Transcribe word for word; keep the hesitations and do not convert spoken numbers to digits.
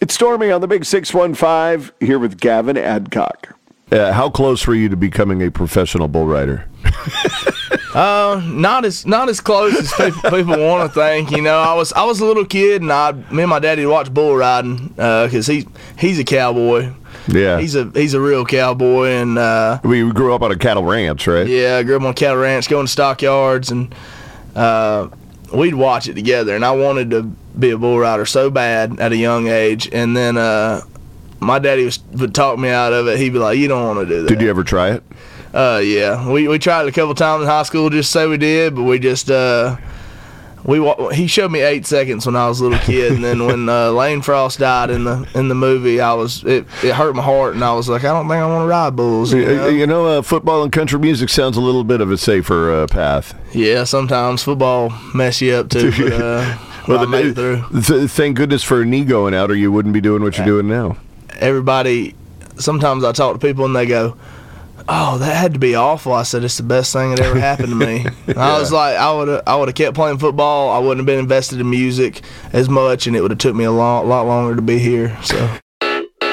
It's Stormy on the Big six one five here with Gavin Adcock. Uh, how close were you to becoming a professional bull rider? uh, not as not as close as people, people want to think. You know, I was I was a little kid, and I me and my daddy would watch bull riding because he he's a cowboy. Yeah, he's a he's a real cowboy, and uh, we grew up on a cattle ranch, right? Yeah, I grew up on a cattle ranch, going to stockyards, and uh, we'd watch it together. And I wanted to be a bull rider so bad at a young age, and then uh, my daddy was, would talk me out of it. He'd be like, "You don't want to do that." Did you ever try it? Uh, yeah, we we tried it a couple times in high school, just to say we did, but we just uh. We he showed me eight seconds when I was a little kid, and then when uh, Lane Frost died in the in the movie, I was it, it hurt my heart, and I was like, I don't think I want to ride bulls. You know, you know uh, football and country music sounds a little bit of a safer uh, path. Yeah, sometimes football mess you up too. But, uh, well, I made it through. Th- thank goodness for a knee going out, or you wouldn't be doing what you're doing now. Everybody, sometimes I talk to people and they go, "Oh, that had to be awful." I said, "It's the best thing that ever happened to me." yeah. I was like, I would have, I would have kept playing football. I wouldn't have been invested in music as much, and it would have took me a lot, lot longer to be here. So.